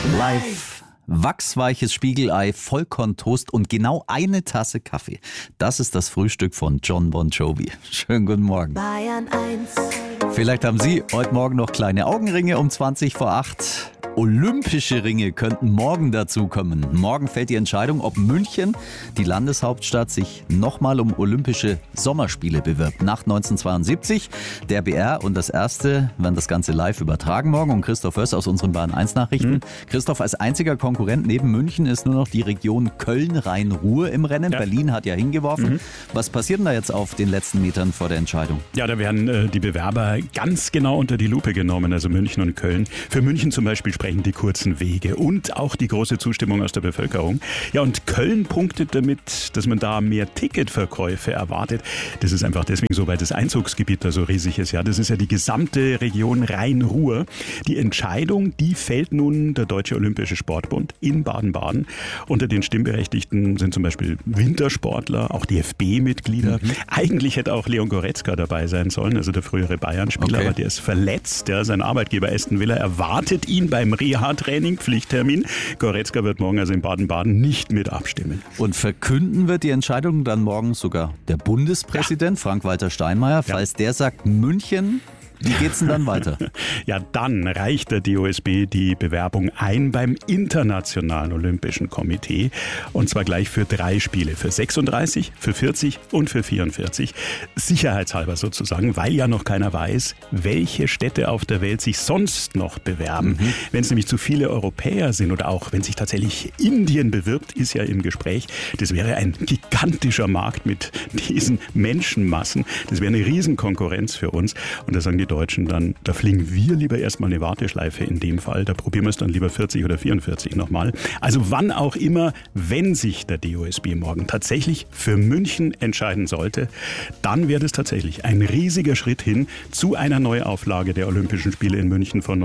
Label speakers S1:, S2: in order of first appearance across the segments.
S1: Live. Wachsweiches Spiegelei, Vollkorntoast und genau eine Tasse Kaffee. Das ist das Frühstück von Jon Bon Jovi. Schönen guten Morgen.
S2: Bayern 1.
S1: Vielleicht haben Sie heute Morgen noch kleine Augenringe um 20 vor 8. Olympische Ringe könnten morgen dazukommen. Morgen fällt die Entscheidung, ob München, die Landeshauptstadt, sich nochmal um Olympische Sommerspiele bewirbt. Nach 1972. Der BR und das Erste werden das Ganze live übertragen morgen. Und Christoph Höss aus unseren Bayern 1 Nachrichten. Christoph, als einziger Konkurrent neben München ist nur noch die Region Köln-Rhein-Ruhr im Rennen. Ja. Berlin hat ja hingeworfen. Was passiert denn da jetzt auf den letzten Metern vor der Entscheidung?
S3: Ja, da werden die Bewerber ganz genau unter die Lupe genommen, also München und Köln. Für München zum Beispiel sprechen die kurzen Wege und auch die große Zustimmung aus der Bevölkerung. Ja, und Köln punktet damit, dass man da mehr Ticketverkäufe erwartet. Das ist einfach deswegen so, weil das Einzugsgebiet da so riesig ist. Ja, das ist ja die gesamte Region Rhein-Ruhr. Die Entscheidung, die fällt nun der Deutsche Olympische Sportbund in Baden-Baden. Unter den Stimmberechtigten sind zum Beispiel Wintersportler, auch DFB-Mitglieder. Eigentlich hätte auch Leon Goretzka dabei sein sollen, also der frühere Bayern-Spieler, aber der ist verletzt. Ja, sein Arbeitgeber Aston Villa erwartet ihn beim Reha-Training, Pflichttermin. Goretzka wird morgen also in Baden-Baden nicht mit abstimmen.
S1: Und verkünden wird die Entscheidung dann morgen sogar der Bundespräsident, Frank-Walter Steinmeier. Falls der sagt München, wie geht's denn dann weiter?
S3: Ja, dann reicht der DOSB die Bewerbung ein beim Internationalen Olympischen Komitee. Und zwar gleich für 3 Spiele. Für 36, für 40 und für 44. Sicherheitshalber sozusagen, weil ja noch keiner weiß, welche Städte auf der Welt sich sonst noch bewerben. Wenn es nämlich zu viele Europäer sind oder auch wenn sich tatsächlich Indien bewirbt, ist ja im Gespräch. Das wäre ein gigantischer Markt mit diesen Menschenmassen. Das wäre eine Riesenkonkurrenz für uns. Und da sagen die Deutschen dann, da fliegen wir lieber erstmal eine Warteschleife in dem Fall. Da probieren wir es dann lieber 40 oder 44 nochmal. Also wann auch immer, wenn sich der DOSB morgen tatsächlich für München entscheiden sollte, dann wäre das tatsächlich ein riesiger Schritt hin zu einer Neuauflage der Olympischen Spiele in München von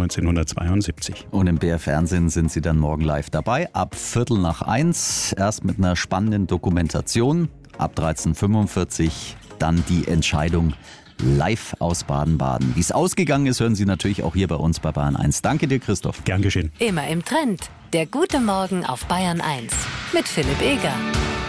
S3: 1972.
S1: Und im BR-Fernsehen sind Sie dann morgen live dabei. Ab 1:15, erst mit einer spannenden Dokumentation. Ab 13:45 dann die Entscheidung live aus Baden-Baden. Wie es ausgegangen ist, hören Sie natürlich auch hier bei uns bei Bayern 1. Danke dir, Christoph.
S3: Gern geschehen.
S2: Immer im Trend. Der gute Morgen auf Bayern 1 mit Philipp Eger.